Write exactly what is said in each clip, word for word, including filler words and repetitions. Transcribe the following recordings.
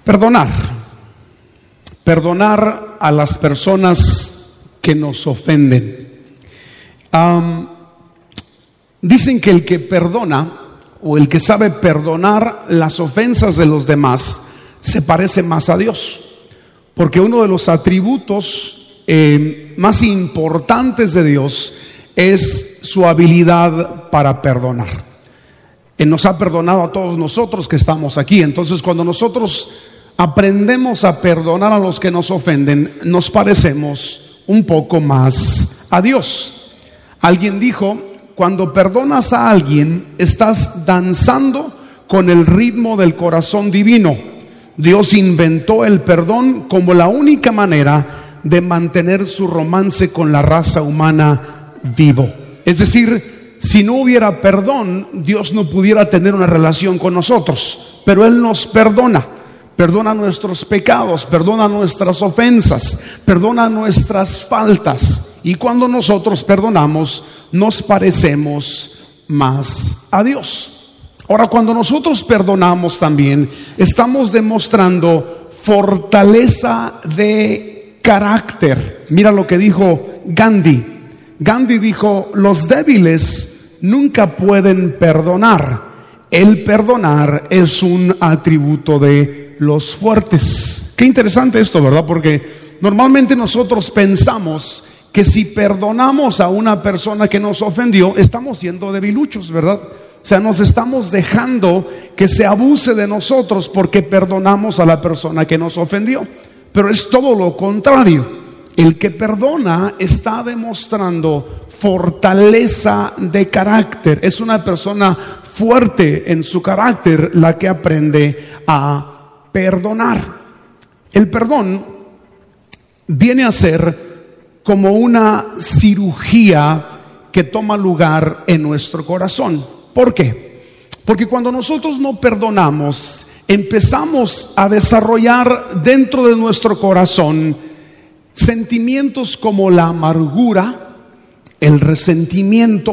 Perdonar. Perdonar a las personas que nos ofenden. Um, dicen que el que perdona o el que sabe perdonar las ofensas de los demás se parece más a Dios. Porque uno de los atributos eh, más importantes de Dios es su habilidad para perdonar. Él nos ha perdonado a todos nosotros que estamos aquí. Entonces, cuando nosotros aprendemos a perdonar a los que nos ofenden, nos parecemos un poco más a Dios. Alguien dijo: cuando perdonas a alguien, estás danzando con el ritmo del corazón divino. Dios inventó el perdón como la única manera de mantener su romance con la raza humana vivo. Es decir, si no hubiera perdón, Dios no pudiera tener una relación con nosotros. Pero Él nos perdona. Perdona nuestros pecados, perdona nuestras ofensas, perdona nuestras faltas. Y cuando nosotros perdonamos, nos parecemos más a Dios. Ahora, cuando nosotros perdonamos también, estamos demostrando fortaleza de carácter. Mira lo que dijo Gandhi. Gandhi dijo: los débiles nunca pueden perdonar. El perdonar es un atributo de los fuertes. Qué interesante esto, ¿verdad? Porque normalmente nosotros pensamos que si perdonamos a una persona que nos ofendió, estamos siendo debiluchos, ¿verdad? O sea, nos estamos dejando que se abuse de nosotros porque perdonamos a la persona que nos ofendió. Pero es todo lo contrario. El que perdona está demostrando fortaleza de carácter. Es una persona fuerte en su carácter la que aprende a perdonar. El perdón viene a ser como una cirugía que toma lugar en nuestro corazón. ¿Por qué? Porque cuando nosotros no perdonamos, empezamos a desarrollar dentro de nuestro corazón sentimientos como la amargura, el resentimiento,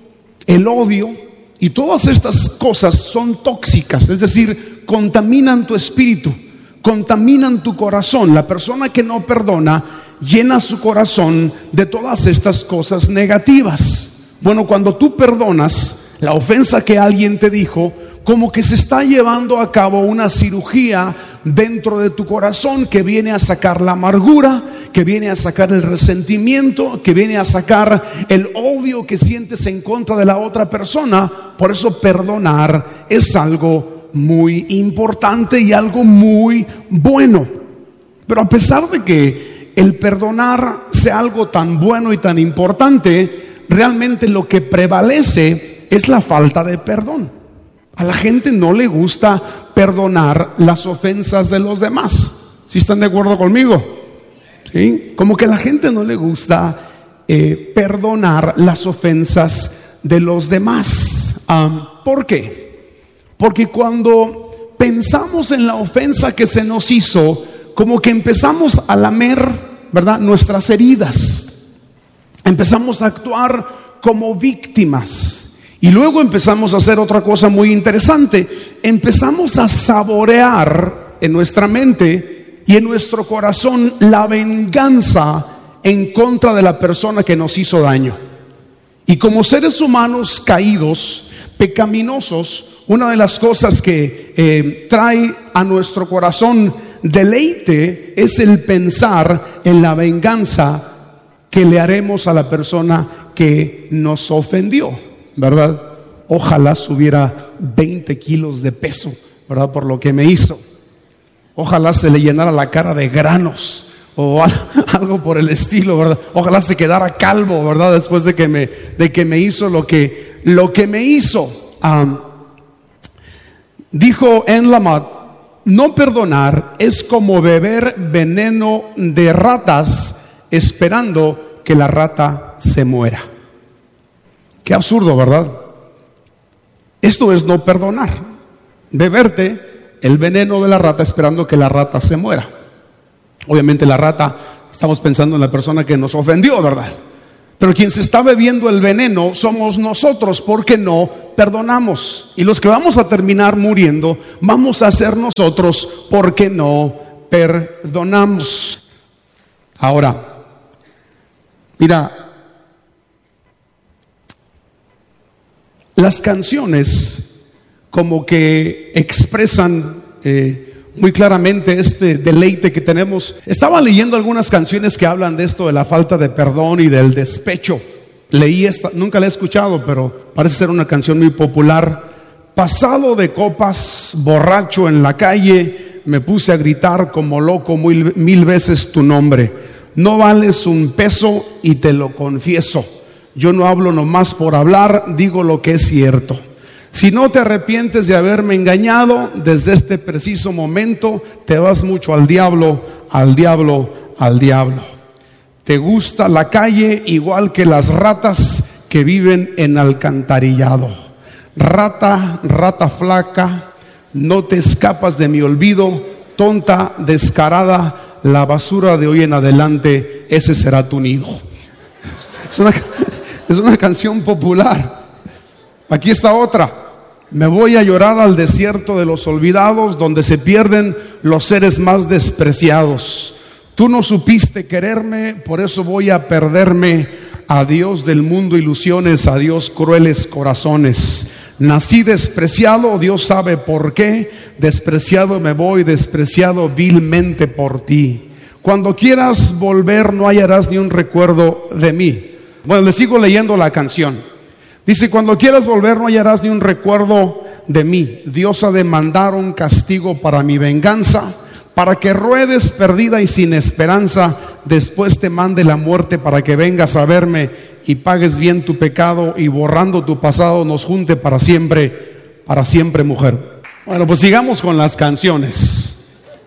el odio, y todas estas cosas son tóxicas, es decir, contaminan tu espíritu, contaminan tu corazón. La persona que no perdona llena su corazón de todas estas cosas negativas. Bueno, cuando tú perdonas la ofensa que alguien te dijo, como que se está llevando a cabo una cirugía dentro de tu corazón que viene a sacar la amargura, que viene a sacar el resentimiento, que viene a sacar el odio que sientes en contra de la otra persona. Por eso perdonar es algo muy importante y algo muy bueno. Pero a pesar de que el perdonar sea algo tan bueno y tan importante, realmente lo que prevalece es la falta de perdón. A la gente no le gusta perdonar las ofensas de los demás. ¿Sí están de acuerdo conmigo? ¿Sí? Como que a la gente no le gusta eh, perdonar las ofensas de los demás. Um, ¿Por qué? Porque cuando pensamos en la ofensa que se nos hizo, como que empezamos a lamer, ¿verdad?, nuestras heridas. Empezamos a actuar como víctimas. Y luego empezamos a hacer otra cosa muy interesante. Empezamos a saborear en nuestra mente y en nuestro corazón la venganza en contra de la persona que nos hizo daño. Y como seres humanos caídos, pecaminosos, una de las cosas que eh, trae a nuestro corazón deleite es el pensar en la venganza que le haremos a la persona que nos ofendió, ¿verdad? Ojalá subiera veinte kilos de peso, ¿verdad?, por lo que me hizo. Ojalá se le llenara la cara de granos o algo por el estilo, ¿verdad? Ojalá se quedara calvo, ¿verdad?, después de que me, de que me hizo lo que, lo que me hizo. Um, dijo Anne Lamott: no perdonar es como beber veneno de ratas esperando que la rata se muera. Qué absurdo, ¿verdad? Esto es no perdonar. Beberte el veneno de la rata esperando que la rata se muera. Obviamente la rata, estamos pensando en la persona que nos ofendió, ¿verdad? Pero quien se está bebiendo el veneno somos nosotros, porque no perdonamos. Y los que vamos a terminar muriendo vamos a ser nosotros, porque no perdonamos. Ahora, mira, las canciones como que expresan eh, muy claramente este deleite que tenemos. Estaba leyendo algunas canciones que hablan de esto, de la falta de perdón y del despecho. Leí esta, nunca la he escuchado, pero parece ser una canción muy popular. Pasado de copas, borracho en la calle, me puse a gritar como loco mil, mil veces tu nombre. No vales un peso y te lo confieso. Yo no hablo nomás por hablar, digo lo que es cierto. Si no te arrepientes de haberme engañado, desde este preciso momento te vas mucho al diablo, al diablo, al diablo. Te gusta la calle igual que las ratas que viven en alcantarillado. Rata, rata flaca, no te escapas de mi olvido, tonta, descarada, la basura de hoy en adelante, ese será tu nido. Es una, es una canción popular. Aquí está otra. Me voy a llorar al desierto de los olvidados, donde se pierden los seres más despreciados. Tú no supiste quererme, por eso voy a perderme. Adiós del mundo ilusiones, adiós crueles corazones. Nací despreciado, Dios sabe por qué. Despreciado me voy, despreciado vilmente por ti. Cuando quieras volver no hallarás ni un recuerdo de mí. Bueno, le sigo leyendo la canción. Dice, cuando quieras volver no hallarás ni un recuerdo de mí. Dios ha de mandar un castigo para mi venganza, para que ruedes perdida y sin esperanza. Después te mande la muerte para que vengas a verme y pagues bien tu pecado, y borrando tu pasado nos junte para siempre, para siempre, mujer. Bueno, pues sigamos con las canciones.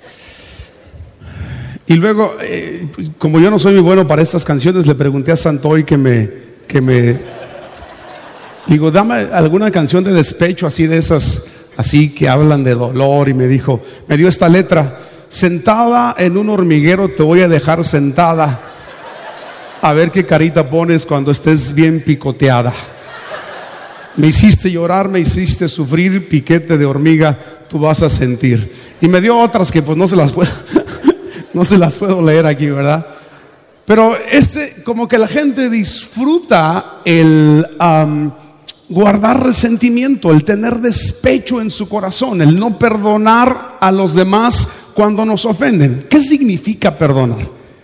Y luego, eh, como yo no soy muy bueno para estas canciones, le pregunté a Santoy que me... que me Digo, dame alguna canción de despecho, así de esas, así que hablan de dolor. Y me dijo, me dio esta letra: sentada en un hormiguero te voy a dejar sentada, a ver qué carita pones cuando estés bien picoteada. Me hiciste llorar, me hiciste sufrir, piquete de hormiga tú vas a sentir. Y me dio otras que pues no se las puedo, no se las puedo leer aquí, ¿verdad? Pero este, como que la gente disfruta el... Um, guardar resentimiento, el tener despecho en su corazón, el no perdonar a los demás cuando nos ofenden. ¿Qué significa perdonar?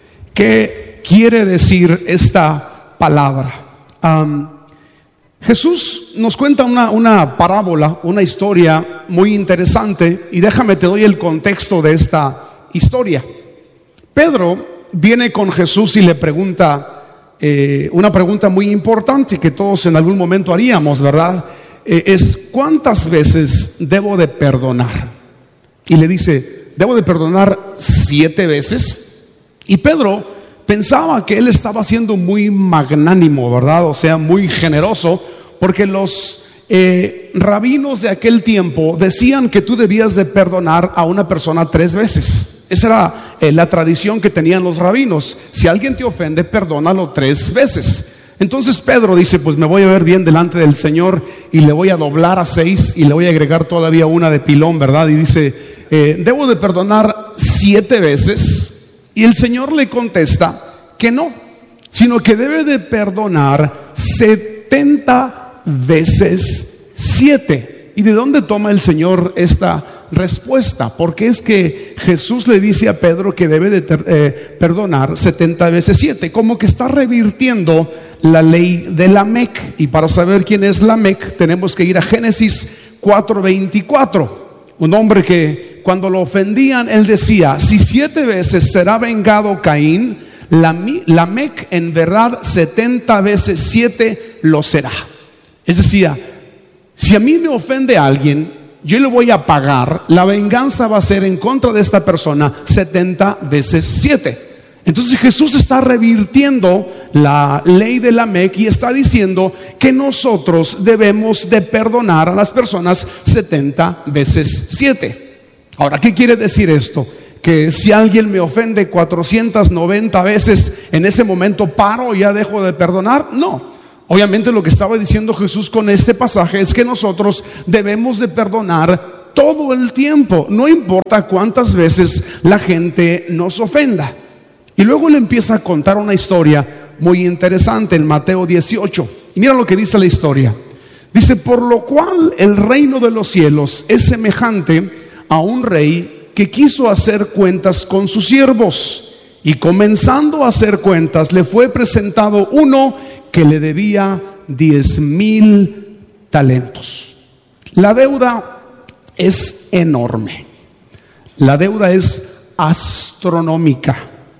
¿Qué quiere decir esta palabra? Um, Jesús nos cuenta una, una parábola, una historia muy interesante, y déjame te doy el contexto de esta historia. Pedro viene con Jesús y le pregunta Eh, una pregunta muy importante que todos en algún momento haríamos, ¿verdad? Eh, es, ¿cuántas veces debo de perdonar? Y le dice, ¿debo de perdonar siete veces? Y Pedro pensaba que él estaba siendo muy magnánimo, ¿verdad? O sea, muy generoso, porque los eh, rabinos de aquel tiempo decían que tú debías de perdonar a una persona tres veces. Esa era eh, la tradición que tenían los rabinos. Si alguien te ofende, perdónalo tres veces. Entonces Pedro dice, pues me voy a ver bien delante del Señor, y le voy a doblar a seis y le voy a agregar todavía una de pilón, ¿verdad? Y dice, eh, ¿debo de perdonar siete veces? Y el Señor le contesta que no, sino que debe de perdonar setenta veces siete. ¿Y de dónde toma el Señor esta respuesta? Porque es que Jesús le dice a Pedro que debe de ter, eh, perdonar setenta veces siete, como que está revirtiendo la ley de Lamec. Y para saber quién es Lamec tenemos que ir a Génesis cuatro veinticuatro. Un hombre que cuando lo ofendían él decía, si siete veces será vengado Caín, Lamec en verdad setenta veces siete lo será. Es decir, si a mí me ofende alguien, yo le voy a pagar, la venganza va a ser en contra de esta persona setenta veces siete. Entonces Jesús está revirtiendo la ley de Lamec y está diciendo que nosotros debemos de perdonar a las personas setenta veces siete. Ahora, ¿qué quiere decir esto? que si alguien me ofende cuatrocientas noventa veces, en ese momento paro y ya dejo de perdonar. No, obviamente lo que estaba diciendo Jesús con este pasaje es que nosotros debemos de perdonar todo el tiempo, no importa cuántas veces la gente nos ofenda. Y luego le empieza a contar una historia muy interesante en Mateo dieciocho. Y mira lo que dice la historia. Dice: por lo cual el reino de los cielos es semejante a un rey que quiso hacer cuentas con sus siervos, y comenzando a hacer cuentas le fue presentado uno que le debía diez mil talentos. La deuda es enorme, la deuda es astronómica,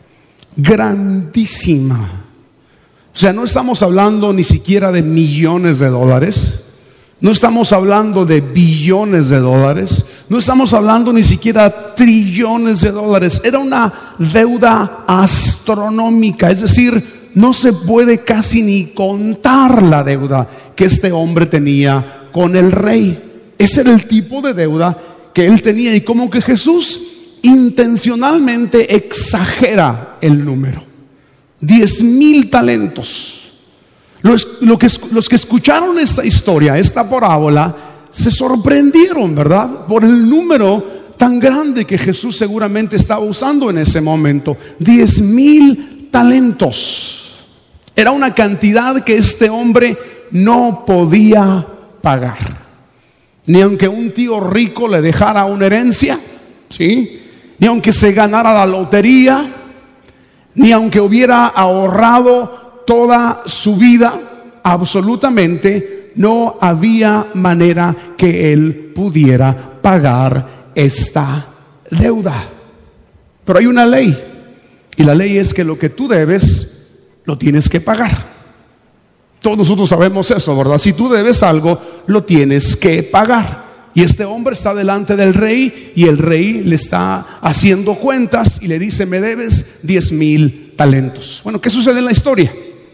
grandísima. O sea, no estamos hablando ni siquiera de millones de dólares, no estamos hablando de billones de dólares, no estamos hablando ni siquiera trillones de dólares. Era una deuda astronómica, es decir, no se puede casi ni contar la deuda que este hombre tenía con el rey. Ese era el tipo de deuda que él tenía, y como que Jesús intencionalmente exagera el número. Diez mil talentos. Los, lo que, los que escucharon esta historia, esta parábola, se sorprendieron, ¿verdad?, por el número tan grande que Jesús seguramente estaba usando en ese momento. Diez mil talentos. Era una cantidad que este hombre no podía pagar. Ni aunque un tío rico le dejara una herencia, ¿sí?, ni aunque se ganara la lotería, ni aunque hubiera ahorrado toda su vida, absolutamente no había manera que él pudiera pagar esta deuda. Pero hay una ley, y la ley es que lo que tú debes, lo tienes que pagar. Todos nosotros sabemos eso, ¿verdad? Si tú debes algo, lo tienes que pagar. Y este hombre está delante del rey, y el rey le está haciendo cuentas y le dice: me debes diez mil talentos. Bueno, ¿qué sucede en la historia?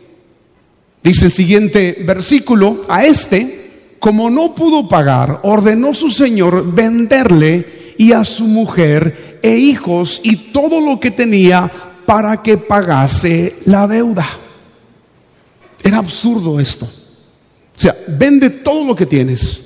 Dice el siguiente versículo: a este, como no pudo pagar, ordenó su señor venderle y a su mujer e hijos y todo lo que tenía para que pagase la deuda. Era absurdo esto. O sea, vende todo lo que tienes.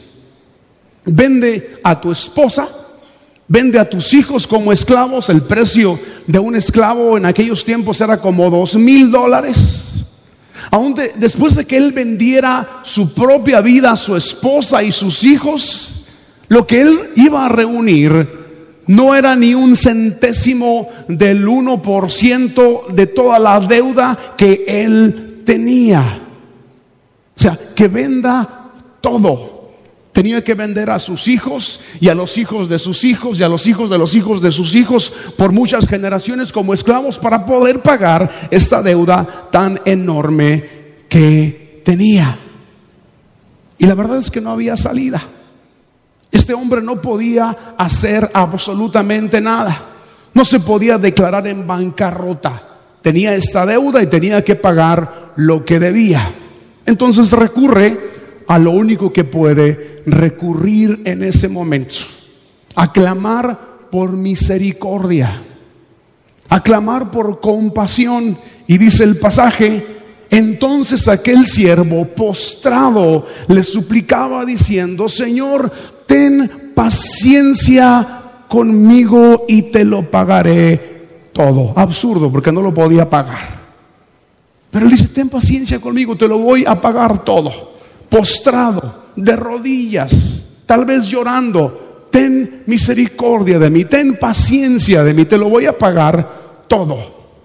Vende a tu esposa, vende a tus hijos como esclavos. El precio de un esclavo en aquellos tiempos era como dos mil dólares. Aún de, después de que él vendiera su propia vida, su esposa y sus hijos, lo que él iba a reunir no era ni un centésimo del uno por ciento de toda la deuda que él tenía. O sea, que venda todo. Tenía que vender a sus hijos y a los hijos de sus hijos y a los hijos de los hijos de sus hijos por muchas generaciones como esclavos para poder pagar esta deuda tan enorme que tenía. Y la verdad es que no había salida. Este hombre no podía hacer absolutamente nada. No se podía declarar en bancarrota. Tenía esta deuda y tenía que pagar lo que debía. Entonces recurre a lo único que puede recurrir en ese momento: a clamar por misericordia, a clamar por compasión. Y dice el pasaje: entonces aquel siervo postrado le suplicaba diciendo: Señor, ten paciencia conmigo y te lo pagaré todo. Absurdo, porque no lo podía pagar. Pero él dice: ten paciencia conmigo, te lo voy a pagar todo. Postrado, de rodillas, tal vez llorando: ten misericordia de mí, ten paciencia de mí, te lo voy a pagar todo.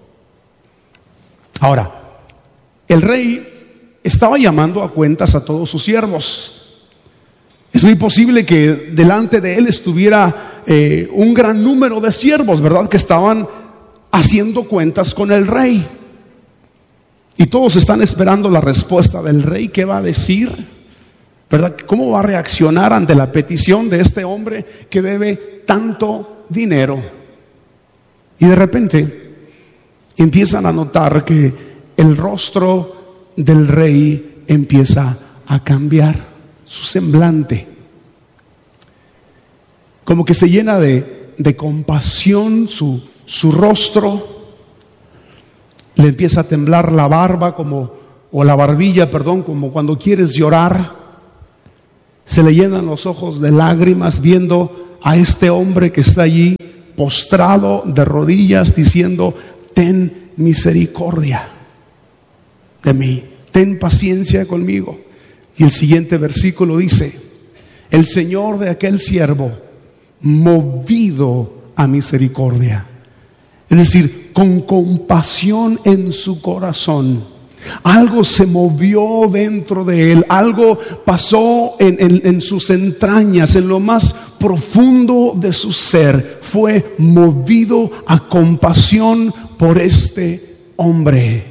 Ahora, el rey estaba llamando a cuentas a todos sus siervos. Es muy posible que delante de él estuviera eh, un gran número de siervos, ¿verdad?, que estaban haciendo cuentas con el rey. Y todos están esperando la respuesta del rey. ¿Qué va a decir? ¿Verdad? ¿Cómo va a reaccionar ante la petición de este hombre que debe tanto dinero? Y de repente empiezan a notar que el rostro del rey empieza a cambiar, su semblante como que se llena de, de compasión su, su rostro. Le empieza a temblar la barba como, o la barbilla, perdón, como cuando quieres llorar. Se le llenan los ojos de lágrimas viendo a este hombre que está allí postrado de rodillas diciendo: ten misericordia de mí, ten paciencia conmigo. Y el siguiente versículo dice: el Señor de aquel siervo, movido a misericordia, es decir, con compasión en su corazón, algo se movió dentro de él, algo pasó en, en, en sus entrañas, en lo más profundo de su ser. Fue movido a compasión por este hombre.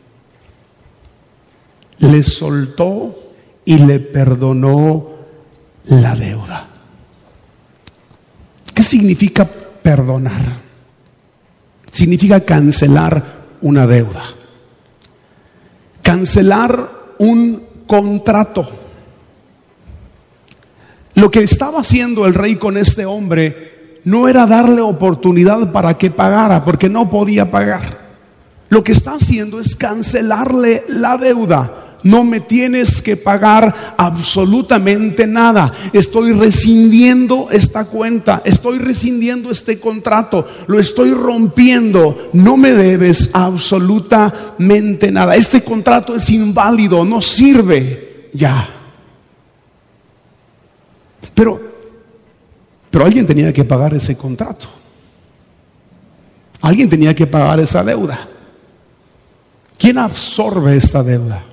Le soltó y le perdonó la deuda. ¿Qué significa perdonar? Significa cancelar una deuda, cancelar un contrato. Lo que estaba haciendo el rey con este hombre no era darle oportunidad para que pagara, porque no podía pagar. Lo que está haciendo es cancelarle la deuda. No me tienes que pagar absolutamente nada. Estoy rescindiendo esta cuenta, estoy rescindiendo este contrato, lo estoy rompiendo. No me debes absolutamente nada. Este contrato es inválido, no sirve ya. Pero, pero alguien tenía que pagar ese contrato. Alguien tenía que pagar esa deuda. ¿Quién absorbe esta deuda?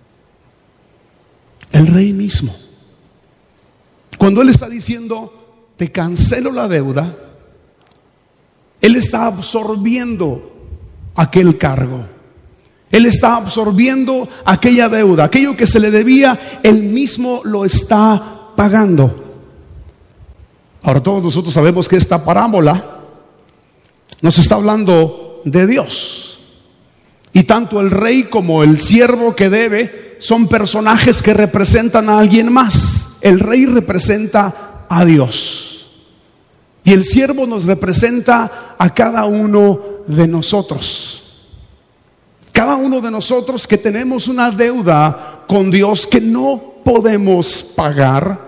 El rey mismo. Cuando él está diciendo: te cancelo la deuda, él está absorbiendo aquel cargo. Él está absorbiendo aquella deuda, aquello que se le debía, él mismo lo está pagando. Ahora todos nosotros sabemos que esta parábola nos está hablando de Dios. Y tanto el rey como el siervo que debe son personajes que representan a alguien más. El rey representa a Dios y el siervo nos representa a cada uno de nosotros. Cada uno de nosotros que tenemos una deuda con Dios que no podemos pagar.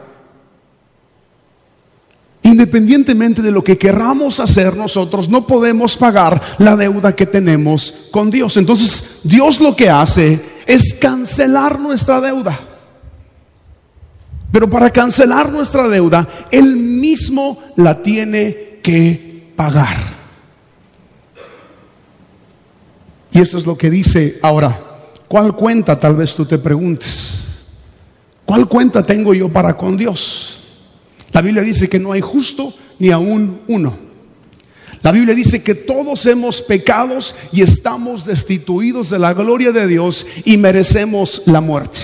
Independientemente de lo que queramos hacer, nosotros no podemos pagar la deuda que tenemos con Dios. Entonces Dios lo que hace es cancelar nuestra deuda. Pero para cancelar nuestra deuda, Él mismo la tiene que pagar. Y eso es lo que dice. Ahora, ¿cuál cuenta? Tal vez tú te preguntes, ¿cuál cuenta tengo yo para con Dios? La Biblia dice que no hay justo ni aún uno. La Biblia dice que todos hemos pecado y estamos destituidos de la gloria de Dios y merecemos la muerte.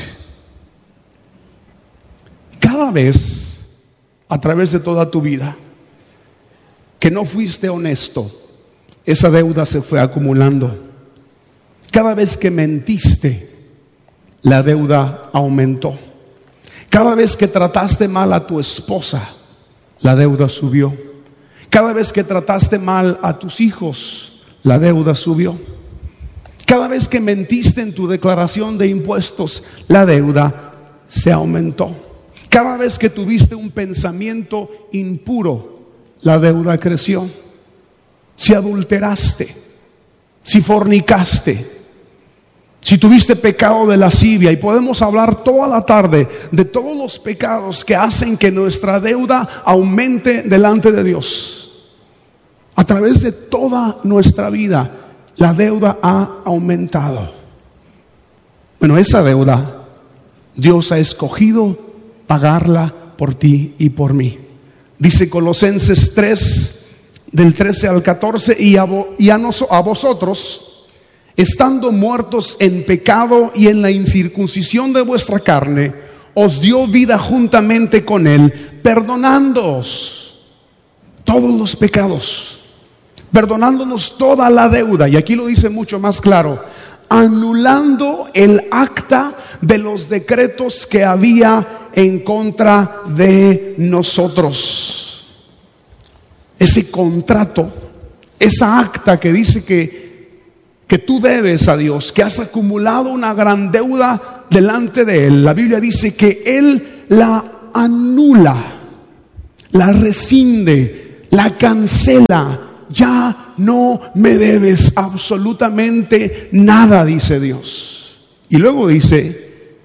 Cada vez, a través de toda tu vida, que no fuiste honesto, esa deuda se fue acumulando. Cada vez que mentiste, la deuda aumentó. Cada vez que trataste mal a tu esposa, la deuda subió. Cada vez que trataste mal a tus hijos, la deuda subió. Cada vez que mentiste en tu declaración de impuestos, la deuda se aumentó. Cada vez que tuviste un pensamiento impuro, la deuda creció. Si adulteraste, si fornicaste, si tuviste pecado de lascivia, y podemos hablar toda la tarde de todos los pecados que hacen que nuestra deuda aumente delante de Dios. A través de toda nuestra vida, la deuda ha aumentado. Bueno, esa deuda, Dios ha escogido pagarla por ti y por mí. Dice Colosenses tres, del trece al catorce, y a, vo, y a, nos, a vosotros, estando muertos en pecado y en la incircuncisión de vuestra carne, os dio vida juntamente con Él, perdonándoos todos los pecados, perdonándonos toda la deuda. Y aquí lo dice mucho más claro: anulando el acta de los decretos que había en contra de nosotros. ese contrato, esa acta que dice que, que tú debes a Dios, que has acumulado una gran deuda delante de Él. La Biblia dice que Él la anula, la rescinde, la cancela. Ya no me debes absolutamente nada, dice Dios. Y luego dice,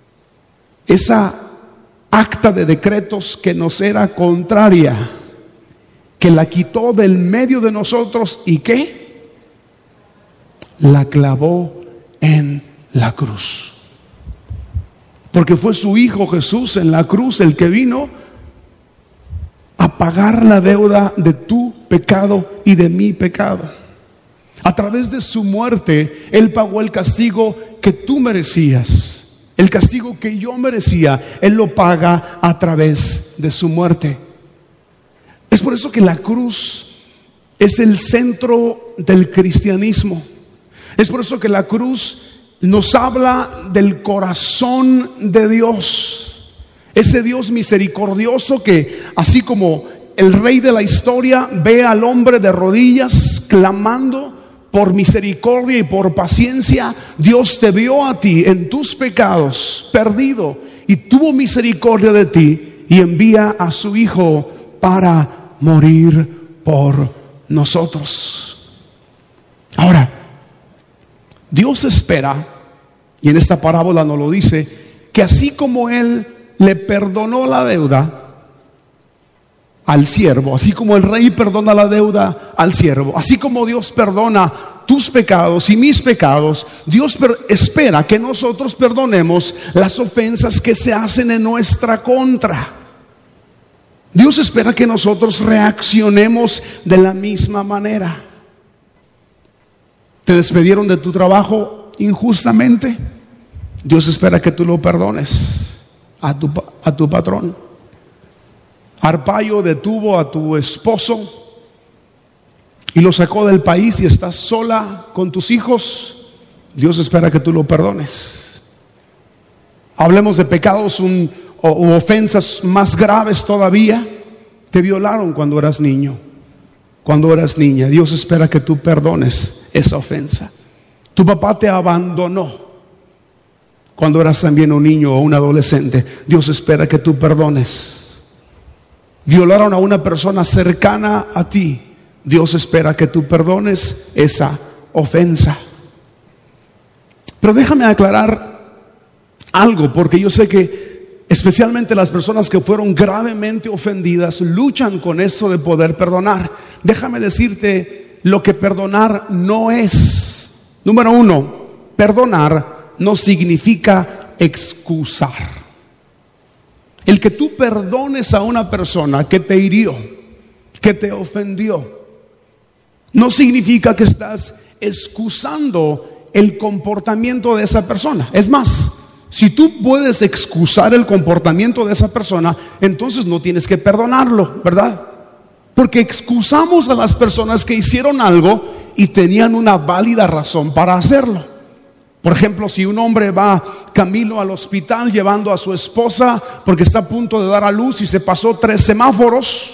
esa acta de decretos que nos era contraria, que la quitó del medio de nosotros y que la clavó en la cruz. Porque fue su Hijo Jesús en la cruz el que vino a pagar la deuda de tu pecado y de mi pecado. A través de su muerte, Él pagó el castigo que tú merecías. El castigo que yo merecía, Él lo paga a través de su muerte. Es por eso que la cruz es el centro del cristianismo. Es por eso que la cruz nos habla del corazón de Dios. Ese Dios misericordioso que, así como el rey de la historia ve al hombre de rodillas clamando por misericordia y por paciencia, Dios te vio a ti en tus pecados, perdido, y tuvo misericordia de ti y envía a su Hijo para morir por nosotros. Ahora, Dios espera, y en esta parábola nos lo dice, que así como Él le perdonó la deuda al siervo, así como el rey perdona la deuda al siervo, así como Dios perdona tus pecados y mis pecados, Dios per- espera que nosotros perdonemos las ofensas que se hacen en nuestra contra. Dios espera que nosotros reaccionemos de la misma manera. ¿Te despidieron de tu trabajo injustamente? Dios espera que tú lo perdones a tu, a tu patrón. Arpaio detuvo a tu esposo y lo sacó del país y estás sola con tus hijos. Dios espera que tú lo perdones. Hablemos de pecados un, o, u ofensas más graves todavía. Te violaron cuando eras niño, cuando eras niña. Dios espera que tú perdones esa ofensa. Tu papá te abandonó cuando eras también un niño o un adolescente. Dios espera que tú perdones. Violaron a una persona cercana a ti. Dios espera que tú perdones esa ofensa. Pero déjame aclarar algo, porque yo sé que especialmente las personas que fueron gravemente ofendidas luchan con eso de poder perdonar. Déjame decirte lo que perdonar no es. Número uno, perdonar no significa excusar. El que tú perdones a una persona que te hirió, que te ofendió, no significa que estás excusando el comportamiento de esa persona. Es más, si tú puedes excusar el comportamiento de esa persona, entonces no tienes que perdonarlo, ¿verdad? Porque excusamos a las personas que hicieron algo y tenían una válida razón para hacerlo. Por ejemplo, si un hombre va camino al hospital llevando a su esposa porque está a punto de dar a luz y se pasó tres semáforos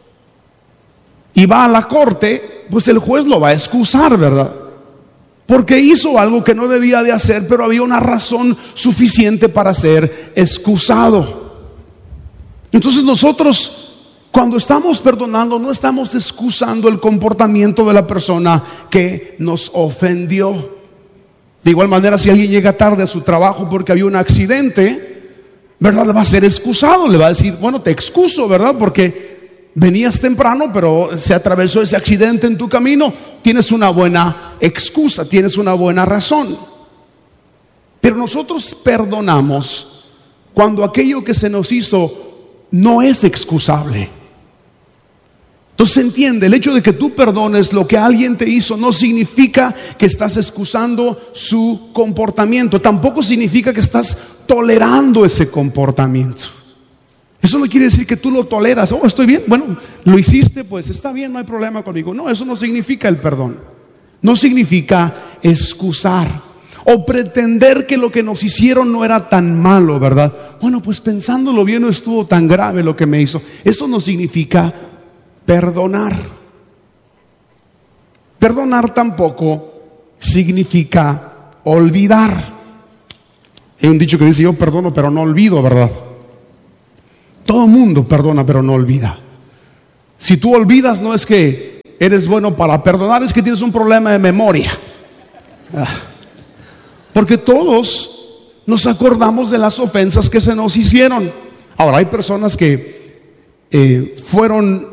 y va a la corte, pues el juez lo va a excusar, ¿verdad? Porque hizo algo que no debía de hacer, pero había una razón suficiente para ser excusado. Entonces nosotros, cuando estamos perdonando, no estamos excusando el comportamiento de la persona que nos ofendió. De igual manera, si alguien llega tarde a su trabajo porque había un accidente, ¿verdad? Le va a ser excusado, le va a decir, bueno, te excuso, ¿verdad? Porque venías temprano, pero se atravesó ese accidente en tu camino. Tienes una buena excusa, tienes una buena razón. Pero nosotros perdonamos cuando aquello que se nos hizo no es excusable. Entonces se entiende, el hecho de que tú perdones lo que alguien te hizo no significa que estás excusando su comportamiento. Tampoco significa que estás tolerando ese comportamiento. Eso no quiere decir que tú lo toleras. Oh, estoy bien, bueno, lo hiciste, pues está bien, no hay problema conmigo. No, eso no significa el perdón. No significa excusar o pretender que lo que nos hicieron no era tan malo, ¿verdad? Bueno, pues pensándolo bien, no estuvo tan grave lo que me hizo. Eso no significa perdonar. Perdonar tampoco significa olvidar. Hay un dicho que dice: yo perdono pero no olvido, ¿verdad? Todo el mundo perdona pero no olvida. Si tú olvidas, no es que eres bueno para perdonar, es que tienes un problema de memoria. Porque todos nos acordamos de las ofensas que se nos hicieron. Ahora, hay personas que eh, fueron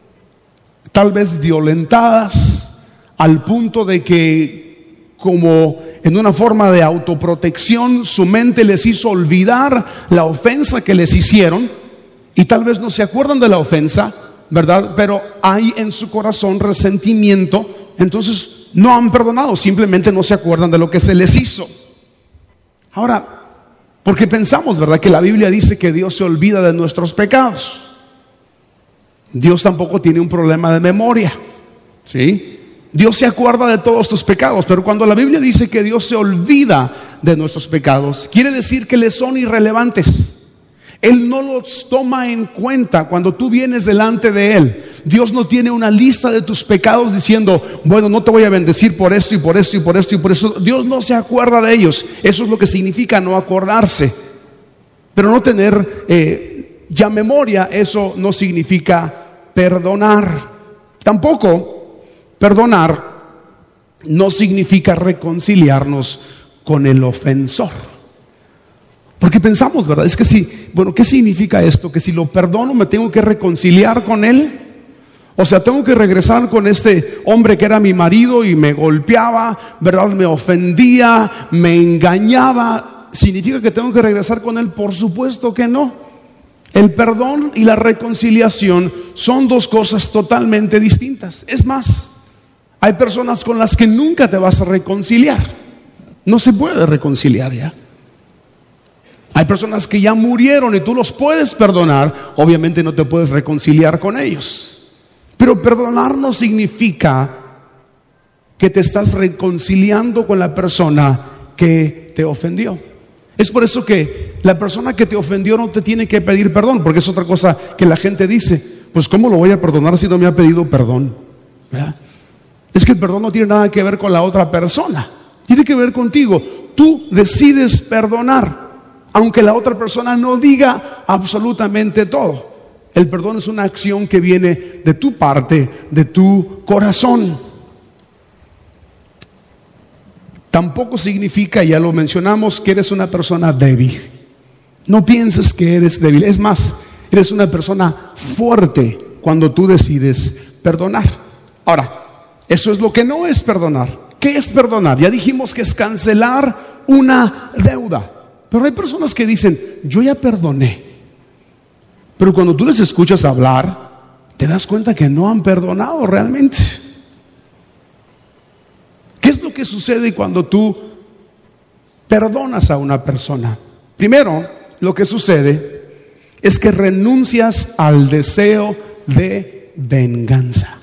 tal vez violentadas al punto de que, como en una forma de autoprotección, su mente les hizo olvidar la ofensa que les hicieron, y tal vez no se acuerdan de la ofensa, ¿verdad? Pero hay en su corazón resentimiento, entonces no han perdonado, simplemente no se acuerdan de lo que se les hizo. Ahora, porque pensamos, ¿verdad?, que la Biblia dice que Dios se olvida de nuestros pecados. Dios tampoco tiene un problema de memoria, ¿sí? Dios se acuerda de todos tus pecados, pero cuando la Biblia dice que Dios se olvida de nuestros pecados, quiere decir que les son irrelevantes. Él no los toma en cuenta cuando tú vienes delante de Él. Dios no tiene una lista de tus pecados diciendo: bueno, no te voy a bendecir por esto y por esto y por esto y por eso. Dios no se acuerda de ellos. Eso es lo que significa no acordarse. Pero no tener eh, ya memoria, eso no significa perdonar. Tampoco perdonar no significa reconciliarnos con el ofensor. Porque pensamos, ¿verdad? Es que si, bueno, ¿qué significa esto? Que si lo perdono me tengo que reconciliar con él. O sea, tengo que regresar con este hombre que era mi marido y me golpeaba, ¿verdad? Me ofendía, me engañaba. ¿Significa que tengo que regresar con él? Por supuesto que no. El perdón y la reconciliación son dos cosas totalmente distintas. Es más, hay personas con las que nunca te vas a reconciliar. No se puede reconciliar ya. Hay personas que ya murieron y tú los puedes perdonar, obviamente no te puedes reconciliar con ellos. Pero perdonar no significa que te estás reconciliando con la persona que te ofendió. Es por eso que la persona que te ofendió no te tiene que pedir perdón, porque es otra cosa que la gente dice: pues ¿cómo lo voy a perdonar si no me ha pedido perdón? ¿Verdad? Es que el perdón no tiene nada que ver con la otra persona, tiene que ver contigo. Tú decides perdonar, aunque la otra persona no diga absolutamente todo. El perdón es una acción que viene de tu parte, de tu corazón. Tampoco significa, ya lo mencionamos, que eres una persona débil. No pienses que eres débil. Es más, eres una persona fuerte cuando tú decides perdonar. Ahora, eso es lo que no es perdonar. ¿Qué es perdonar? Ya dijimos que es cancelar una deuda. Pero hay personas que dicen: yo ya perdoné. Pero cuando tú les escuchas hablar, te das cuenta que no han perdonado realmente. ¿Qué es lo que sucede cuando tú perdonas a una persona? Primero, lo que sucede es que renuncias al deseo de venganza.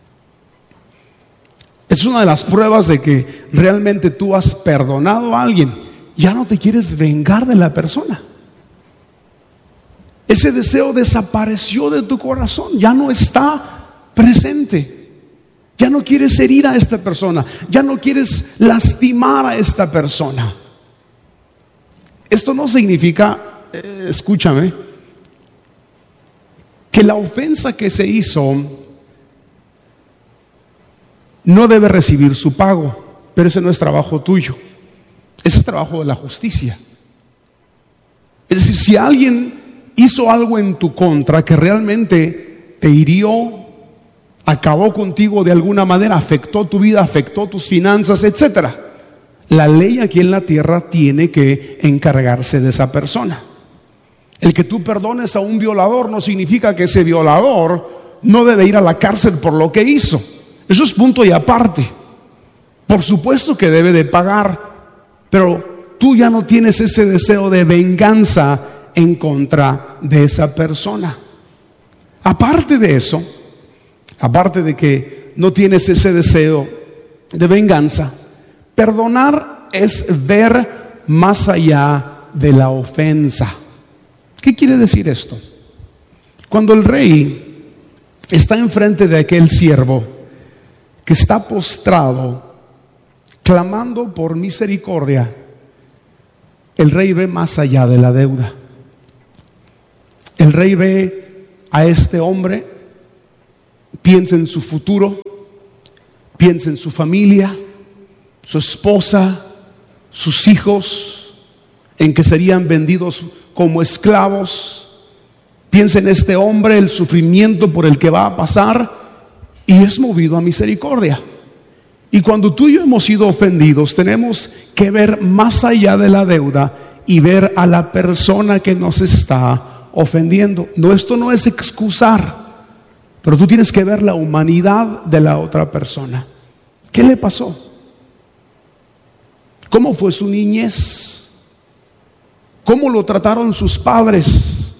Es una de las pruebas de que realmente tú has perdonado a alguien. Ya no te quieres vengar de la persona. Ese deseo desapareció de tu corazón, ya no está presente. Ya no quieres herir a esta persona, ya no quieres lastimar a esta persona. Esto no significa, eh, escúchame, que la ofensa que se hizo no debe recibir su pago, pero ese no es trabajo tuyo. Ese es trabajo de la justicia. Es decir, si alguien hizo algo en tu contra que realmente te hirió, acabó contigo de alguna manera, afectó tu vida, afectó tus finanzas, etcétera, la ley aquí en la tierra tiene que encargarse de esa persona. El que tú perdones a un violador no significa que ese violador no debe ir a la cárcel por lo que hizo. Eso es punto y aparte. Por supuesto que debe de pagar, pero tú ya no tienes ese deseo de venganza en contra de esa persona. Aparte de eso, aparte de que no tienes ese deseo de venganza, perdonar es ver más allá de la ofensa. ¿Qué quiere decir esto? Cuando el rey está enfrente de aquel siervo que está postrado, clamando por misericordia, el rey ve más allá de la deuda. El rey ve a este hombre, piensa en su futuro, piensa en su familia, su esposa, sus hijos, en que serían vendidos como esclavos. Piensa en este hombre, el sufrimiento por el que va a pasar, y es movido a misericordia. Y cuando tú y yo hemos sido ofendidos, tenemos que ver más allá de la deuda y ver a la persona que nos está ofendiendo. No, esto no es excusar, pero tú tienes que ver la humanidad de la otra persona. ¿Qué le pasó? ¿Cómo fue su niñez? ¿Cómo lo trataron sus padres?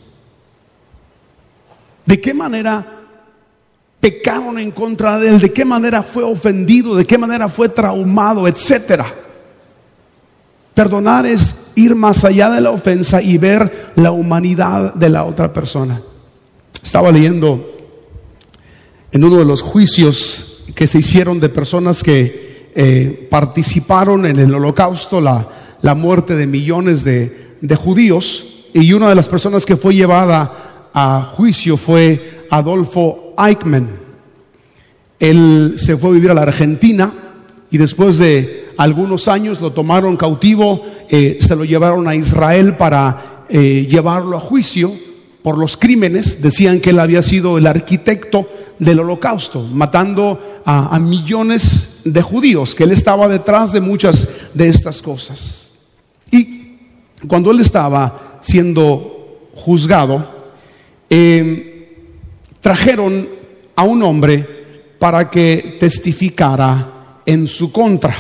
¿De qué manera pecaron en contra de él? ¿De qué manera fue ofendido? ¿De qué manera fue traumado? Etcétera. Perdonar es ir más allá de la ofensa y ver la humanidad de la otra persona. Estaba leyendo en uno de los juicios que se hicieron de personas que eh, participaron en el Holocausto, la, la muerte de millones de, de judíos, y una de las personas que fue llevada a juicio fue Adolfo Eichmann. Él se fue a vivir a la Argentina y después de algunos años lo tomaron cautivo, eh, se lo llevaron a Israel para eh, llevarlo a juicio por los crímenes. Decían que él había sido el arquitecto del Holocausto, matando a, a millones de judíos, que él estaba detrás de muchas de estas cosas. Y cuando él estaba siendo juzgado, eh, trajeron a un hombre para que testificara en su contra.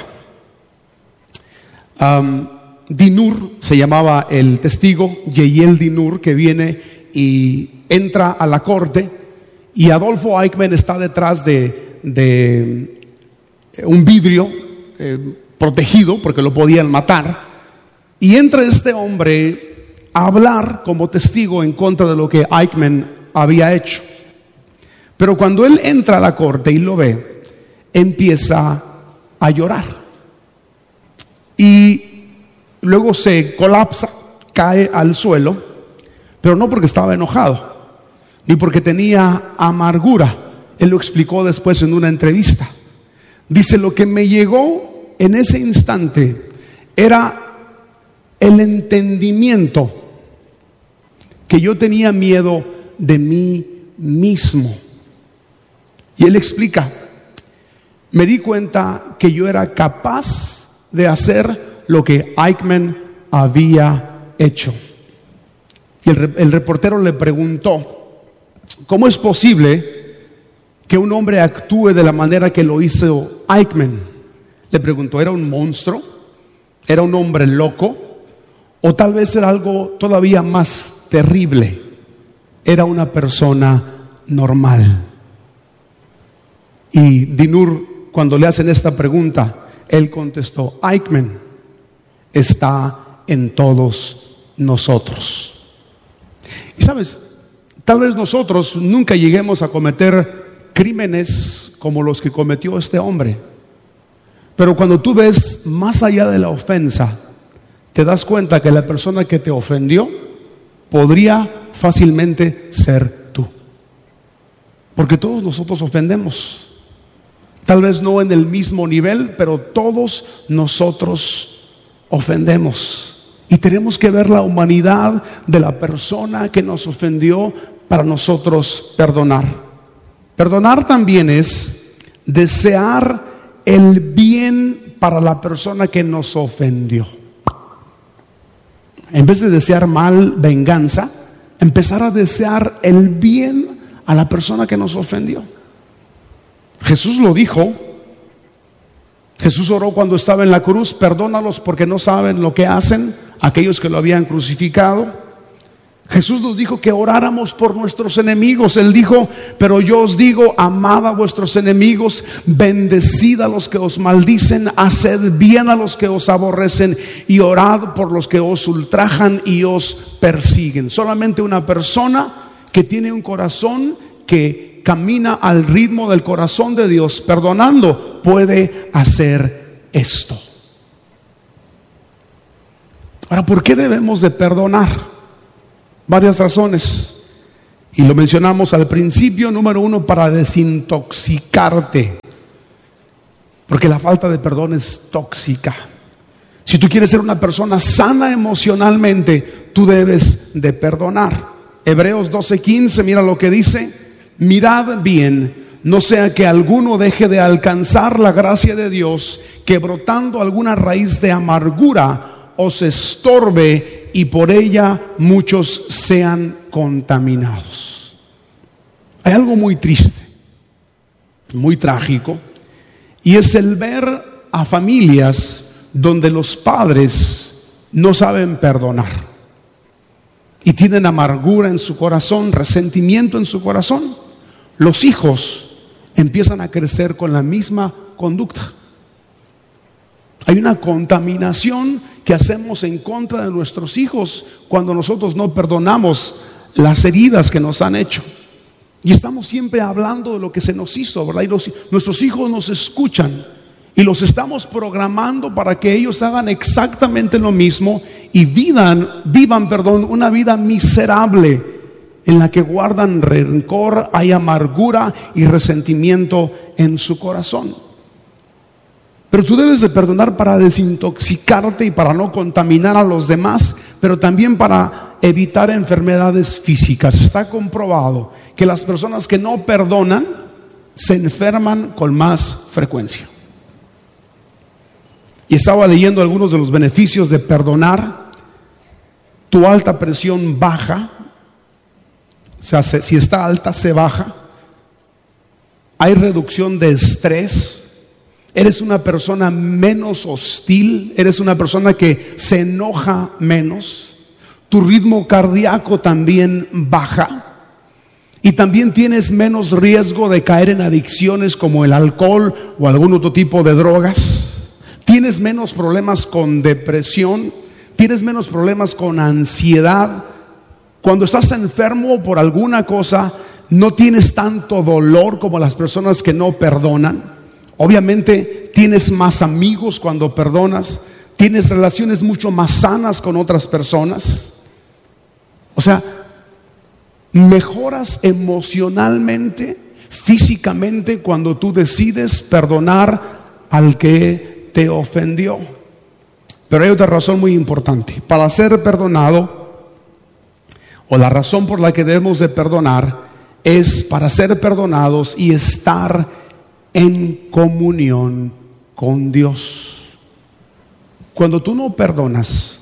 Um, Dinur se llamaba el testigo, Yehiel Dinur, que viene y entra a la corte, y Adolfo Eichmann está detrás de, de un vidrio eh, protegido porque lo podían matar, y entra este hombre a hablar como testigo en contra de lo que Eichmann había hecho. Pero cuando él entra a la corte y lo ve, empieza a llorar y luego se colapsa, cae al suelo, pero no porque estaba enojado ni porque tenía amargura. Él lo explicó después en una entrevista. Dice: lo que me llegó en ese instante era el entendimiento que yo tenía miedo de mí mismo. Y él explica: me di cuenta que yo era capaz de hacer lo que Eichmann había hecho. Y el, el reportero le preguntó: ¿cómo es posible que un hombre actúe de la manera que lo hizo Eichmann? Le preguntó: ¿era un monstruo? ¿Era un hombre loco? ¿O tal vez era algo todavía más terrible? Era una persona normal. Y Dinur, cuando le hacen esta pregunta, él contestó: Eichmann está en todos nosotros. Y sabes, tal vez nosotros nunca lleguemos a cometer crímenes como los que cometió este hombre, pero cuando tú ves más allá de la ofensa, te das cuenta que la persona que te ofendió podría fácilmente ser tú, porque todos nosotros ofendemos. Tal vez no en el mismo nivel, pero todos nosotros ofendemos. Y tenemos que ver la humanidad de la persona que nos ofendió para nosotros perdonar. Perdonar también es desear el bien para la persona que nos ofendió. En vez de desear mal, venganza, empezar a desear el bien a la persona que nos ofendió. Jesús lo dijo. Jesús oró cuando estaba en la cruz: perdónalos porque no saben lo que hacen, aquellos que lo habían crucificado. Jesús nos dijo que oráramos por nuestros enemigos. Él dijo: pero yo os digo, amad a vuestros enemigos, bendecid a los que os maldicen, haced bien a los que os aborrecen y orad por los que os ultrajan y os persiguen. Solamente una persona que tiene un corazón que que camina al ritmo del corazón de Dios, perdonando, puede hacer esto. Ahora, ¿por qué debemos de perdonar? Varias razones. Y lo mencionamos al principio. Número uno, para desintoxicarte. Porque la falta de perdón es tóxica. Si tú quieres ser una persona sana emocionalmente, tú debes de perdonar. Hebreos doce quince, mira lo que dice: mirad bien, no sea que alguno deje de alcanzar la gracia de Dios, que brotando alguna raíz de amargura os estorbe y por ella muchos sean contaminados. Hay algo muy triste, muy trágico, y es el ver a familias donde los padres no saben perdonar y tienen amargura en su corazón, resentimiento en su corazón. Los hijos empiezan a crecer con la misma conducta. Hay una contaminación que hacemos en contra de nuestros hijos cuando nosotros no perdonamos las heridas que nos han hecho. Y estamos siempre hablando de lo que se nos hizo, ¿verdad? Y los, nuestros hijos nos escuchan y los estamos programando para que ellos hagan exactamente lo mismo y vivan, vivan, perdón, una vida miserable en la que guardan rencor, hay amargura y resentimiento en su corazón. Pero tú debes de perdonar para desintoxicarte y para no contaminar a los demás, pero también para evitar enfermedades físicas. Está comprobado que las personas que no perdonan se enferman con más frecuencia. Y estaba leyendo algunos de los beneficios de perdonar. Tu alta presión baja, o sea, si está alta se baja. Hay reducción de estrés. Eres una persona menos hostil, eres una persona que se enoja menos. Tu ritmo cardíaco también baja. Y también tienes menos riesgo de caer en adicciones como el alcohol o algún otro tipo de drogas. Tienes menos problemas con depresión, tienes menos problemas con ansiedad. Cuando estás enfermo por alguna cosa, no tienes tanto dolor como las personas que no perdonan. Obviamente tienes más amigos cuando perdonas, tienes relaciones mucho más sanas con otras personas. O sea, mejoras emocionalmente, físicamente cuando tú decides perdonar al que te ofendió. Pero hay otra razón muy importante. Para ser perdonado, o la razón por la que debemos de perdonar, es para ser perdonados y estar en comunión con Dios. Cuando tú no perdonas,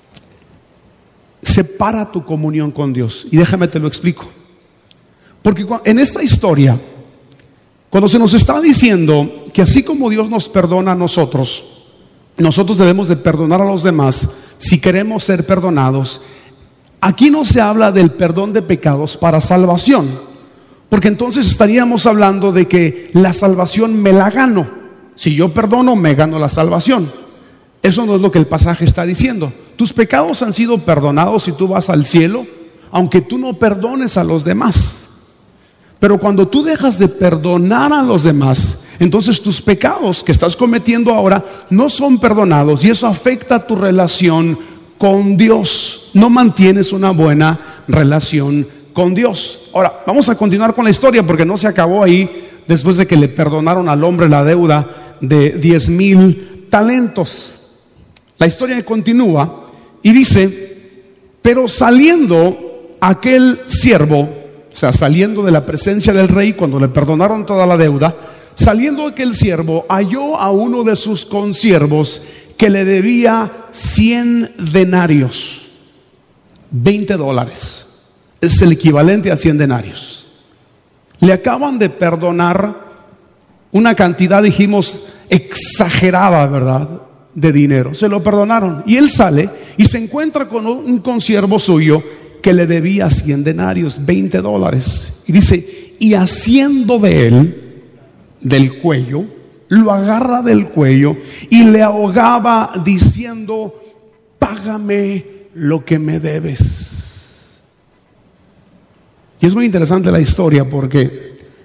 separa tu comunión con Dios. Y déjame te lo explico. Porque en esta historia, cuando se nos está diciendo que así como Dios nos perdona a nosotros, nosotros debemos de perdonar a los demás si queremos ser perdonados. Aquí no se habla del perdón de pecados para salvación, porque entonces estaríamos hablando de que la salvación me la gano. Si yo perdono, me gano la salvación. Eso no es lo que el pasaje está diciendo. Tus pecados han sido perdonados y tú vas al cielo, aunque tú no perdones a los demás. Pero cuando tú dejas de perdonar a los demás, entonces tus pecados que estás cometiendo ahora no son perdonados y eso afecta tu relación con Dios. No mantienes una buena relación con Dios. Ahora, vamos a continuar con la historia porque no se acabó ahí después de que le perdonaron al hombre la deuda de diez mil talentos. La historia continúa y dice: pero saliendo aquel siervo, o sea, saliendo de la presencia del rey cuando le perdonaron toda la deuda, saliendo aquel siervo halló a uno de sus consiervos que le debía cien denarios, veinte dólares. Es el equivalente a cien denarios. Le acaban de perdonar una cantidad, dijimos, exagerada, ¿verdad?, de dinero. Se lo perdonaron y él sale y se encuentra con un consiervo suyo que le debía cien denarios, veinte dólares. Y dice: y haciendo de él, del cuello, lo agarra del cuello y le ahogaba diciendo: págame lo que me debes. Y es muy interesante la historia porque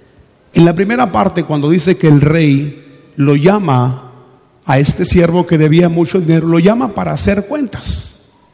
En la primera parte, cuando dice que el rey lo llama a este siervo que debía mucho dinero, lo llama para hacer cuentas.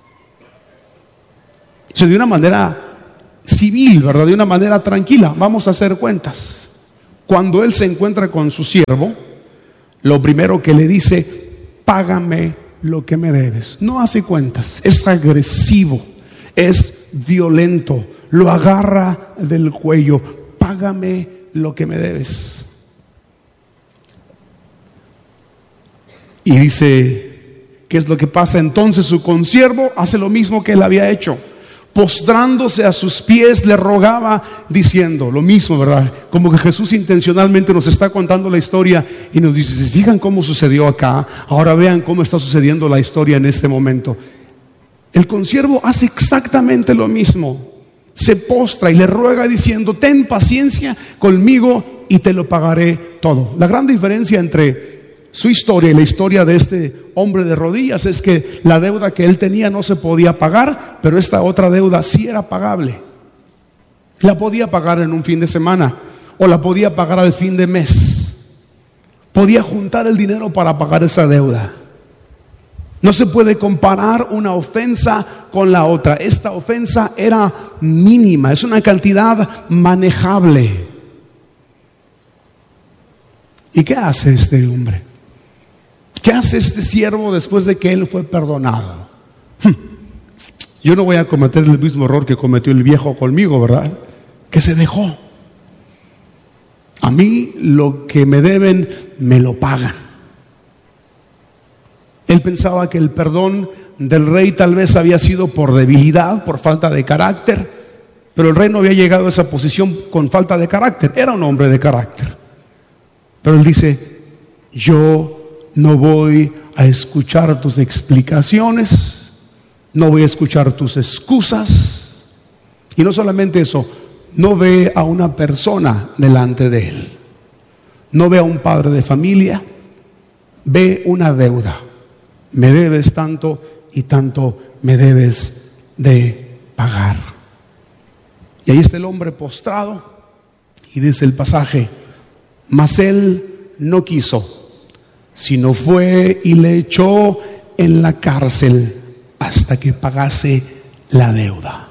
O sea, de una manera civil, ¿verdad? De una manera tranquila, vamos a hacer cuentas. Cuando él se encuentra con su siervo, lo primero que le dice: págame lo que me debes. No hace cuentas, es agresivo, es violento, lo agarra del cuello: págame lo que me debes. Y dice, ¿qué es lo que pasa? Entonces su consiervo hace lo mismo que él había hecho. Postrándose a sus pies le rogaba, diciendo lo mismo, ¿verdad? Como que Jesús intencionalmente nos está contando la historia y nos dice: si fijan cómo sucedió acá, ahora vean cómo está sucediendo la historia en este momento. El consiervo hace exactamente lo mismo. Se postra y le ruega diciendo: ten paciencia conmigo y te lo pagaré todo. La gran diferencia entre su historia y la historia de este hombre de rodillas es que la deuda que él tenía no se podía pagar, pero esta otra deuda sí era pagable. La podía pagar en un fin de semana o la podía pagar al fin de mes. Podía juntar el dinero para pagar esa deuda. No se puede comparar una ofensa con la otra. Esta ofensa era mínima, es una cantidad manejable. ¿Y qué hace este hombre? ¿Qué hace este siervo después de que él fue perdonado? Yo no voy a cometer el mismo error que cometió el viejo conmigo, ¿verdad? Que se dejó. A mí lo que me deben, me lo pagan. Él pensaba que el perdón del rey tal vez había sido por debilidad, por falta de carácter, pero el rey no había llegado a esa posición con falta de carácter, era un hombre de carácter. Pero él dice: yo no voy a escuchar tus explicaciones, no voy a escuchar tus excusas. Y no solamente eso, no ve a una persona delante de él, no ve a un padre de familia, ve una deuda. Me debes tanto y tanto me debes de pagar. Y ahí está el hombre postrado y dice el pasaje: mas él no quiso, sino fue y le echó en la cárcel hasta que pagase la deuda.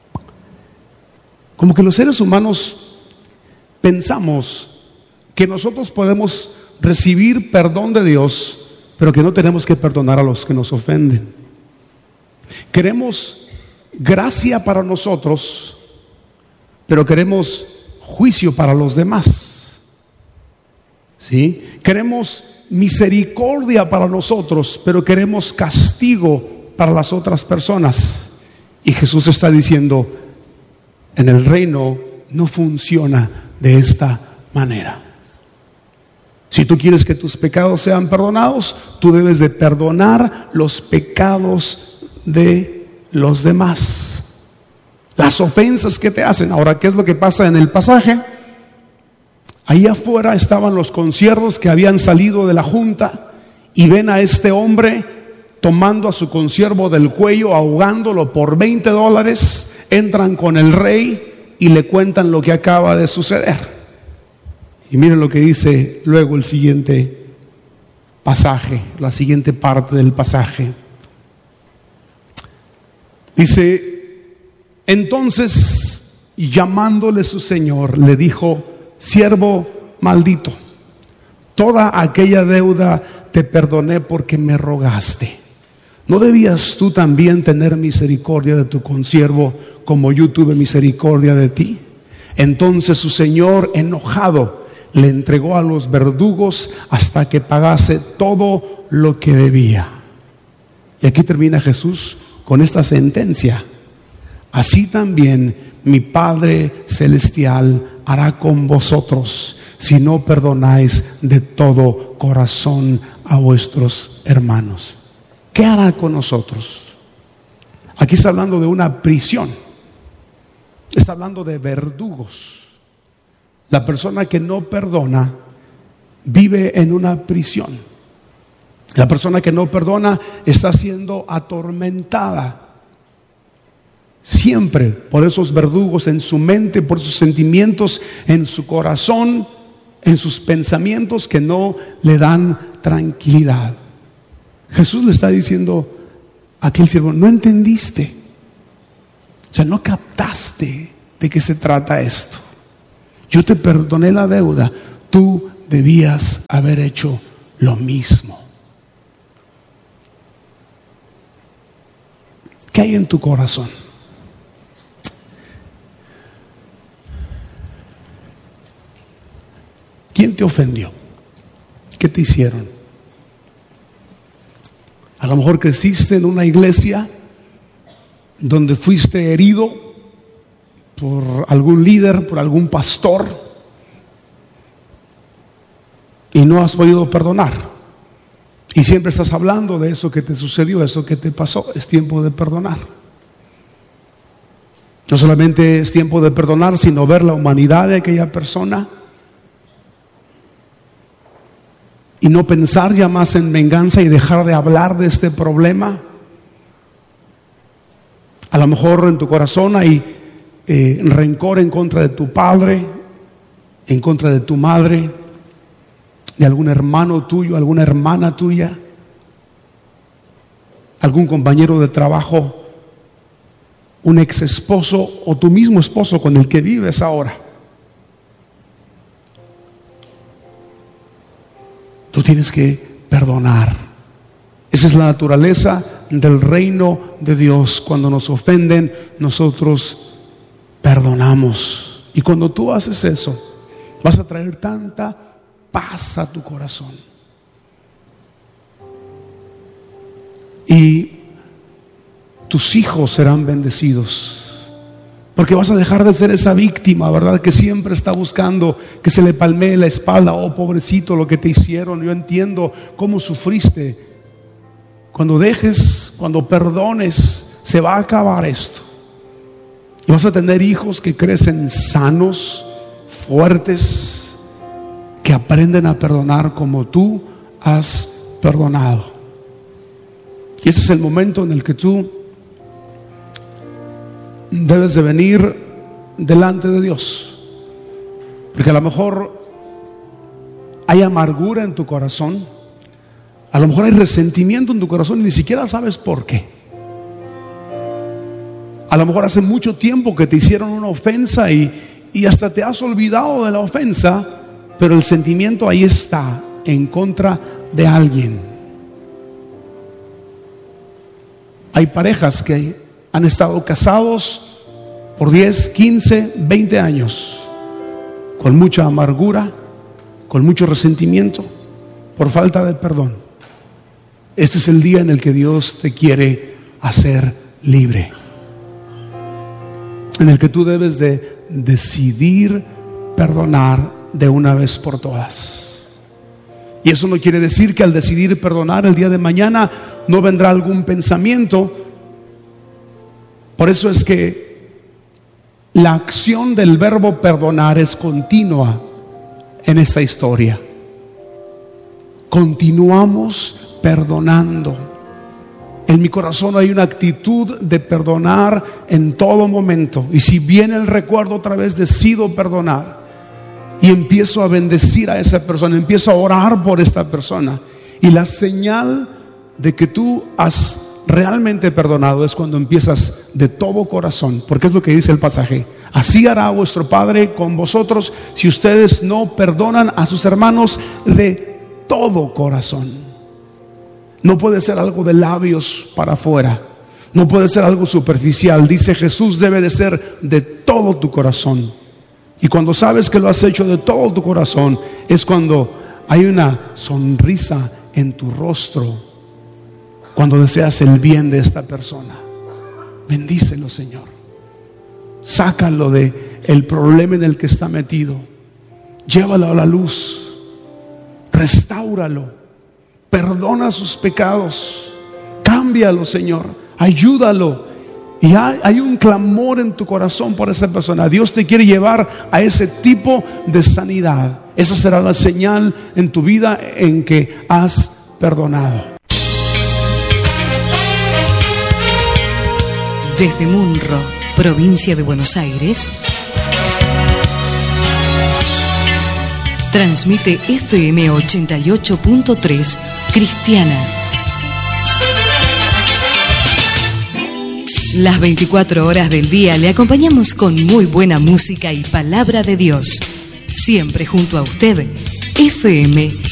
Como que los seres humanos pensamos que nosotros podemos recibir perdón de Dios, pero que no tenemos que perdonar a los que nos ofenden. Queremos gracia para nosotros, pero queremos juicio para los demás. ¿Sí? Queremos misericordia para nosotros, pero queremos castigo para las otras personas. Y Jesús está diciendo: en el reino no funciona de esta manera. Si tú quieres que tus pecados sean perdonados, tú debes de perdonar los pecados de los demás, las ofensas que te hacen. Ahora, ¿qué es lo que pasa en el pasaje? Ahí afuera estaban los consiervos que habían salido de la junta y ven a este hombre tomando a su consiervo del cuello, ahogándolo por veinte dólares. Entran con el rey y le cuentan lo que acaba de suceder. Y miren lo que dice luego el siguiente pasaje, la siguiente parte del pasaje. Dice: entonces, llamándole su señor, le dijo: siervo maldito, toda aquella deuda te perdoné porque me rogaste. ¿No debías tú también tener misericordia de tu consiervo como yo tuve misericordia de ti? Entonces su señor, enojado, le entregó a los verdugos hasta que pagase todo lo que debía. Y aquí termina Jesús con esta sentencia: así también mi Padre Celestial hará con vosotros si no perdonáis de todo corazón a vuestros hermanos. ¿Qué hará con nosotros? Aquí está hablando de una prisión, está hablando de verdugos. La persona que no perdona vive en una prisión. La persona que no perdona está siendo atormentada. siempre por esos verdugos en su mente, por sus sentimientos en su corazón, en sus pensamientos que no le dan tranquilidad. Jesús le está diciendo a aquel siervo: no entendiste, o sea, no captaste de qué se trata esto. Yo te perdoné la deuda, tú debías haber hecho lo mismo. ¿Qué hay en tu corazón? ¿Quién te ofendió? ¿Qué te hicieron? A lo mejor creciste en una iglesia donde fuiste herido por algún líder, por algún pastor, y no has podido perdonar. Y siempre estás hablando de eso que te sucedió, eso que te pasó. Es tiempo de perdonar. No solamente es tiempo de perdonar, sino ver la humanidad de aquella persona y no pensar ya más en venganza y dejar de hablar de este problema. A lo mejor en tu corazón hay eh, rencor en contra de tu padre, en contra de tu madre, de algún hermano tuyo, alguna hermana tuya, algún compañero de trabajo, un ex esposo o tu mismo esposo con el que vives ahora. Tú tienes que perdonar. Esa es la naturaleza del reino de Dios. Cuando nos ofenden, nosotros perdonamos. Y cuando tú haces eso, vas a traer tanta paz a tu corazón. Y tus hijos serán bendecidos. Porque vas a dejar de ser esa víctima, ¿verdad? Que siempre está buscando que se le palmee la espalda. Oh, pobrecito, lo que te hicieron. Yo entiendo cómo sufriste. Cuando dejes, cuando perdones, se va a acabar esto. Y vas a tener hijos que crecen sanos, fuertes, que aprenden a perdonar como tú has perdonado. Y ese es el momento en el que tú debes de venir delante de Dios, porque a lo mejor hay amargura en tu corazón, a lo mejor hay resentimiento en tu corazón y ni siquiera sabes por qué. A lo mejor hace mucho tiempo que te hicieron una ofensa y, y hasta te has olvidado de la ofensa, pero el sentimiento ahí está, en contra de alguien. Hay parejas que han estado casados por diez, quince, veinte años, con mucha amargura, con mucho resentimiento, por falta de perdón. Este es el día en el que Dios te quiere hacer libre, en el que tú debes de decidir perdonar de una vez por todas. Y eso no quiere decir que al decidir perdonar el día de mañana no vendrá algún pensamiento. Por eso es que la acción del verbo perdonar es continua en esta historia. Continuamos perdonando. En mi corazón hay una actitud de perdonar en todo momento. Y si viene el recuerdo otra vez, decido perdonar. Y empiezo a bendecir a esa persona, empiezo a orar por esta persona. Y la señal de que tú has realmente perdonado es cuando empiezas de todo corazón, porque es lo que dice el pasaje: así hará vuestro Padre con vosotros si ustedes no perdonan a sus hermanos de todo corazón. No puede ser algo de labios para afuera, no puede ser algo superficial. Dice Jesús, debe de ser de todo tu corazón. Y cuando sabes que lo has hecho de todo tu corazón, es cuando hay una sonrisa en tu rostro, cuando deseas el bien de esta persona. Bendícelo, Señor. Sácalo de el problema en el que está metido. Llévalo a la luz. Restáuralo. Perdona sus pecados. Cámbialo, Señor. Ayúdalo. Y hay, hay un clamor en tu corazón por esa persona. Dios te quiere llevar a ese tipo de sanidad. Esa será la señal en tu vida en que has perdonado. Desde Munro, provincia de Buenos Aires, transmite F M ochenta y ocho punto tres Cristiana. Las veinticuatro horas del día le acompañamos con muy buena música y palabra de Dios. Siempre junto a usted, F M